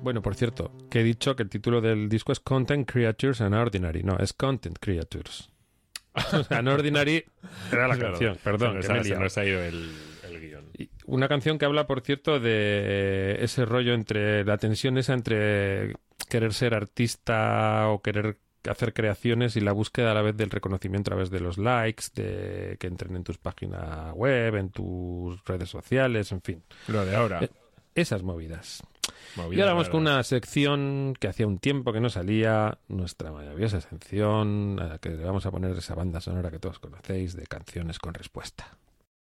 Bueno, por cierto, que he dicho que el título del disco es Content Creatures and Ordinary. No, es Content Creatures. O sea, no Ordinary era la Es canción. verdad. Perdón, que me he se liado. nos ha ido el guión. Y una canción que habla, por cierto, de ese rollo entre la tensión esa entre querer ser artista o querer hacer creaciones y la búsqueda a la vez del reconocimiento a través de los likes, de que entren en tus páginas web, en tus redes sociales, en fin. Lo de ahora. Esas movidas. Movida Y ahora vamos rara. con una sección que hacía un tiempo que no salía, nuestra maravillosa sección, a la que le vamos a poner esa banda sonora que todos conocéis de canciones con respuesta.